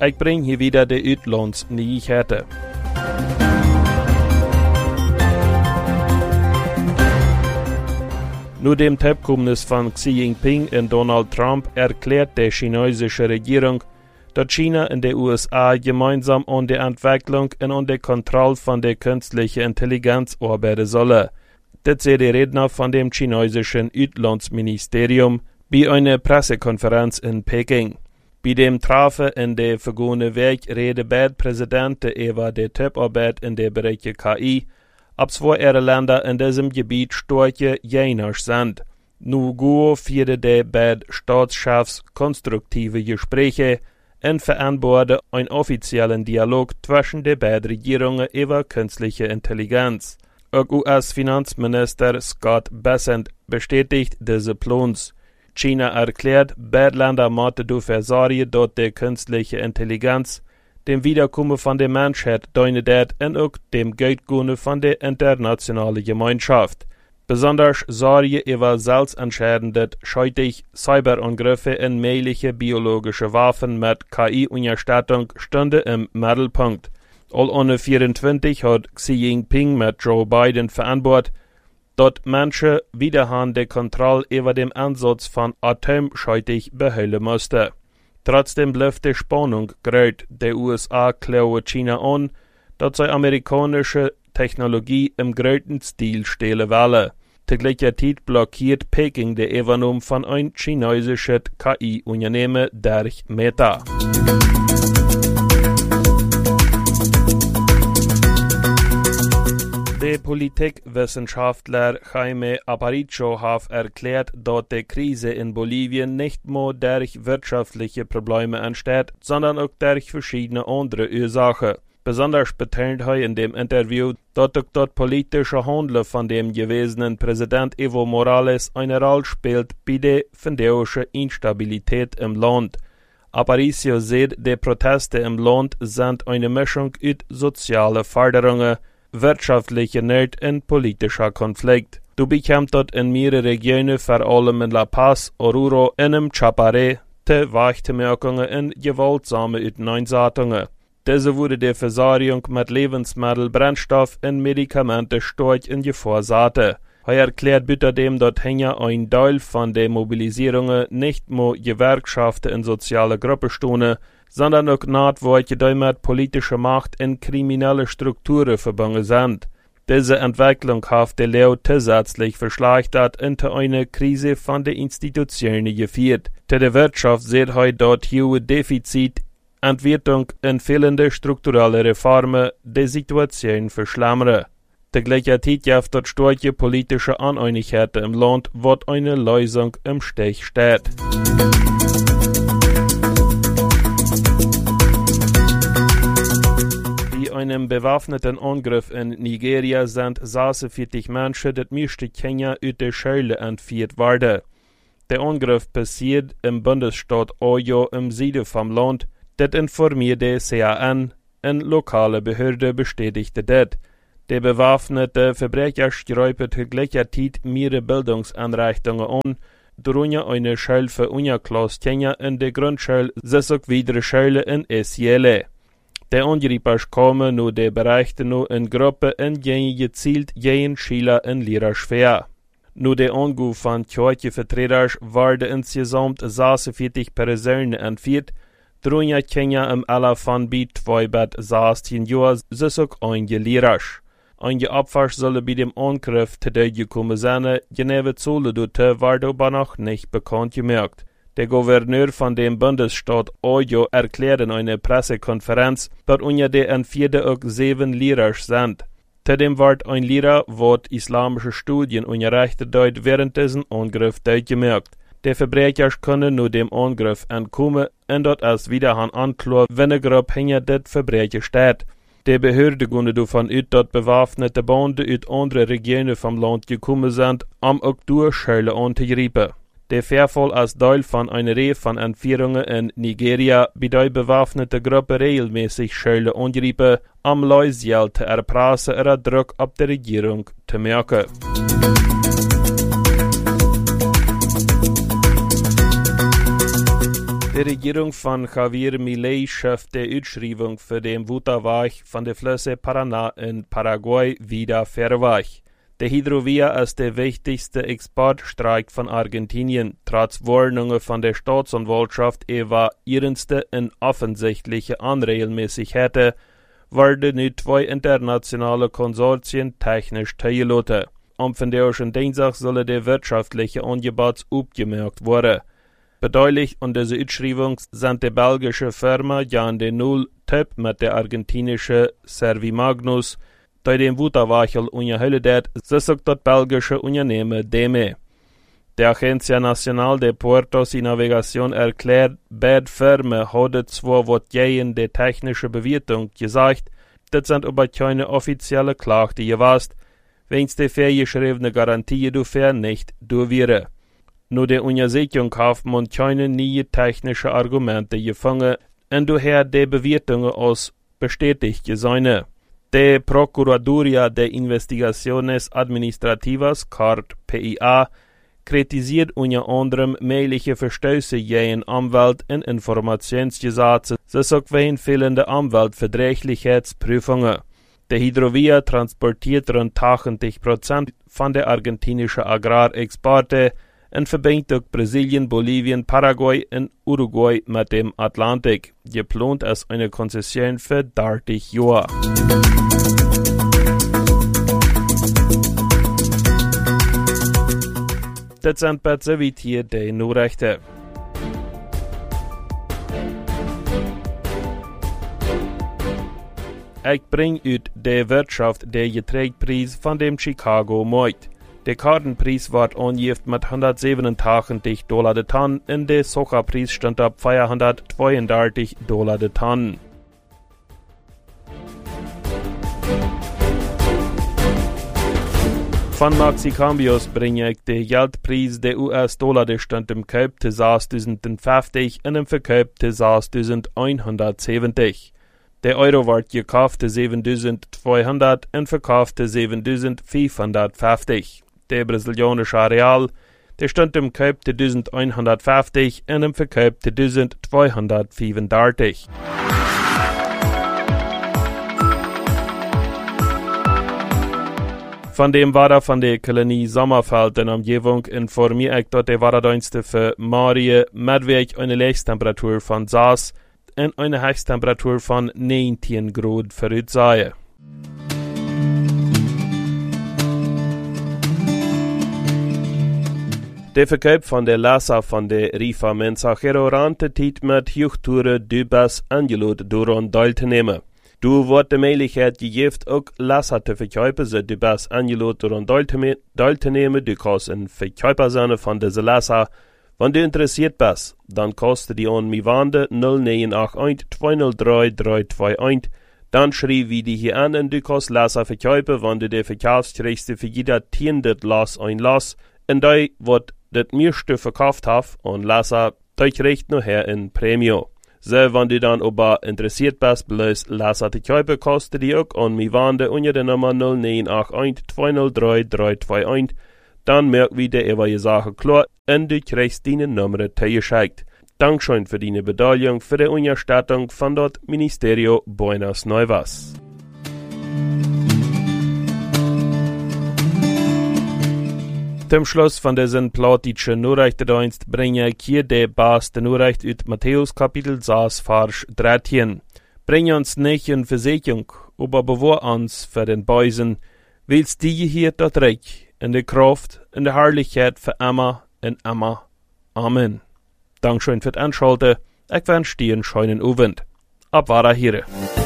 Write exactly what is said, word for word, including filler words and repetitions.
Ich bring hier wieder die Utlandsnyheter. Nur dem Tepkumnis von Xi Jinping und Donald Trump erklärt die chinesische Regierung, dass China und die U S A gemeinsam an der Entwicklung und an der Kontrolle von der künstlichen Intelligenz arbeiten sollen. Das sagt der Redner von dem chinesischen Utlandsministerium bei einer Pressekonferenz in Peking. Bei dem Treffen in der vergangenen Woche reden beide Präsidenten über die Tipparbeit in der Bereiche K I, ob zwei ihre Länder in diesem Gebiet starke Gegner sind. Nun go für die beiden Staatschefs konstruktive Gespräche und vereinbaren einen offiziellen Dialog zwischen den beiden Regierungen über künstliche Intelligenz. Auch U S-Finanzminister Scott Bessent bestätigt diese Plans. China erklärt, beide Länder müssen dafür sorgen, dass die künstliche Intelligenz dem Wiederkommen von der Menschheit dienen und auch dem Geldgehen von der internationalen Gemeinschaft. Besonders sorge über selbstentscheidende, scheutig Cyberangriffe und mögliche biologische Waffen mit K I-Unterstützung stünde im Mittelpunkt. All ohne vierundzwanzig hat Xi Jinping mit Joe Biden vereinbart, dass Menschen wiederum die Kontrolle über den Einsatz von Atomscheutig behalten mussten. Trotzdem bleibt die Spannung groß. Die U S A klauen China an, dass sie amerikanische Technologie im größten Stil stehlen wollen. Zur gleichen Zeit blockiert Peking die Übernahme von einem chinesischen K I-Unternehmen durch Meta. Der Politikwissenschaftler Jaime Aparicio hat erklärt, dass die Krise in Bolivien nicht nur durch wirtschaftliche Probleme entsteht, sondern auch durch verschiedene andere Ursachen. Besonders betont er in dem Interview, dass auch das politische Handeln von dem gewesenen Präsident Evo Morales eine Rolle spielt bei der findeuischen Instabilität im Land. Aparicio sagt, die Proteste im Land sind eine Mischung aus sozialen Forderungen, wirtschaftlicher Not und politischer Konflikt. Du bekommst dort in mehreren Regionen, vor allem in La Paz, Oruro und im Chapare, te Weichmerkungen und gewaltsame Auseinandersetzungen. Diese wurde die Versorgung mit Lebensmittel, Brennstoff und Medikamente stark in Gefahr setzte. Er erklärt außerdem, dass hier ein Teil von den Mobilisierungen nicht nur Gewerkschaften und soziale Gruppen stehen, sondern auch Notwendige, die mit politischer Macht und kriminelle Strukturen verbunden sind. Diese Entwicklung hat die Leo zusätzlich verschlechtert und eine Krise von den Institutionen geführt. Zu der Wirtschaft sieht heute dort hohe Defizit, Entwertung und fehlende strukturelle Reformen die Situation verschlimmern. Der gleiche Zeit gibt dort starke politische Uneinigkeit im Land, wo eine Lösung im Stich steht. Bei einem bewaffneten Angriff in Nigeria sind sechsundvierzig Menschen, das meiste Kenia, aus der Schule entführt worden. Der Angriff passiert im Bundesstaat Oyo im Süden vom Land, das informierte C A N, eine lokale Behörde bestätigte das. Der bewaffnete Verbrecher sträubte zur gleichen Zeit mehrere Bildungseinrichtungen an, darunter eine Schule für Unterklasse Kenia in der Grundschule, sechs weitere Schulen in Esiele. Der Angreifer kamen nur der Berichte nur in Gruppen und gingen gezielt jeden Schüler in Lehrer schwer. Nur der Angriff von Kirchenvertretern wurde insgesamt sechsundvierzig Personen entführt, darunter Kenia im Alter von bei zwei bis sechzehn Jahren, sechs auch einige Lehrer. Einige Opfer sollen bei dem Angriff zu Tode gekommen sein, genaue Zahlen dazu werden aber noch nicht bekannt gemacht. Der Gouverneur von dem Bundesstaat Oyo erklärt in einer Pressekonferenz, dass unter den Entführten auch sieben Lehrer sind. Zudem wird ein Lehrer, der islamische Studien unterrichtet hat, während diesem Angriff durchgemerkt. Die Verbrecher können nur dem Angriff entkommen und dort ist wieder ein Anklar, wenn eine Gruppe hinter das Verbrechen steht. Die Behörden gehen davon aus, dass bewaffnete Banden aus anderen Regionen vom Land gekommen sind, um auch durch Schulen anzugreifen. Der Vorfall ist Teil von einer Reihe von Entführungen in Nigeria, bei der bewaffnete Gruppen regelmäßig Schulen angreifen, um Leute zu erpressen oder Druck auf die Regierung zu machen. Die Regierung von Javier Milei schafft die Ausschreibung für den Waterweg von der Flüsse Paraná in Paraguay wieder verweich. Der Hidrovia ist der wichtigste Exportstreik von Argentinien, trotz Warnungen von der Staatsanwaltschaft über ernste und offensichtliche Unregelmäßigkeiten, werden nun zwei internationale Konsortien technisch teilgelassen. Am vandaag Dienstag sollen die wirtschaftliche Angebote aufgemerkt werden. Beteiligt an dieser Ausschreibung sind die belgische Firma Jan de Nul Typ mit der argentinischen Servimagnus, die den Waterwachel unterhält, so sagt das belgische Unternehmen D M E. Die Agencia Nacional de Puertos y Navegación erklärt, beide Firmen haben zwar was gegen die technische Bewertung gesagt, das sind aber keine offizielle Klage gewesen, wenn die vorgeschriebene Garantie dafür nicht durchführen. Nur der Untersuchung hat man keine neue technische Argumente gefunden und daher die Bewertungen als bestätigt gesehen. Die Procuraduría de Investigaciones Administrativas, Cart P I A, kritisiert unter anderem mögliche Verstöße gegen Umwelt- und Informationsgesetze, sowie wegen fehlender Umweltverträglichkeitsprüfungen. Der Hidrovia transportiert rund achtzig Prozent von der argentinischen Agrarexporte und verbindet Brasilien, Bolivien, Paraguay und Uruguay mit dem Atlantik. Geplant ist eine Konzession für dreißig Jahre. Das sind besser wie hier die Nachrichten. Ich bringe ut die Wirtschaft der Getreidepreis von dem Chicago Markt. Der Kartenpreis wird angegeben mit hundertsiebenundachtzig Dollar de Tonne und der Sojapreis stand auf vierhundertzweiunddreißig Dollar de Tonne. Von Maxicambios bringe ich den Geldpreis der U S-Dollar, der stand im Kauf zu sechstausendfünfzig und im Verkauf zu sechstausendeinhundertsiebzig. Der Euro wird gekauft zu siebentausendzweihundert und verkauft zu siebentausendfünfhundertfünfzig. Der brasilianische Real, der stand im Kauf zu elfhundertfünfzig und im Verkauf zu zwölfhundertfünfunddreißig. Von dem Wetter von der Kolonie Sommerfeld in Umgebung informiere ich, dass der Wetterdienste für Marie Medweg eine Höchsttemperatur von sechs und eine Höchsttemperatur von neunzehn Grad voraussagen. Der Verkauf von der Lassa von der Rifa Mensajero rantet mit Hochtouren Dubas eingeladen daran teilzunehmen. Du wird die Möglichkeit gegeben, auch Lassa zu verkaufen, so du bist eingeladen daran teilzunehmen. Du kannst ein Verkäufer sein von dieser Lassa. Wenn du interessiert bist, dann kostet die an mi Wande null neun acht eins zwei null drei drei zwei eins. Dann schreib wie die hier an und du kannst Lassa verkaufen, wenn du die verkaufst, kriegst du für jeder tiendet Lass ein Lass. Und da wird das meiste verkauft hast und Lassa, da kriegst du nachher ein Premium. So, wenn du dann aber interessiert bist, bloß Lassa zu kaufen, kostet die auch an mi Wande unter der Nummer null neun acht eins zwei null drei drei zwei eins. Dann merk wieder über die Sache klar und du kriegst deine Nummer zugeschickt. Dankeschön für deine Beteiligung für die Unterstützung von das Ministerio Buenas Nuevas. Zum Schluss von diesem plattdeutschen Nachrichtendienst bringe ich hier die beste Nachricht aus Matthäus Kapitel sechs, Vers dreizehn. Bring uns nicht in Versicherung, aber bewahr uns für den Bösen, willst die hier dort reich, in der Kraft, in der Herrlichkeit für immer und immer. Amen. Dankeschön für das Anschalten. Ich wünsche dir einen schönen Abend. Ab war hier.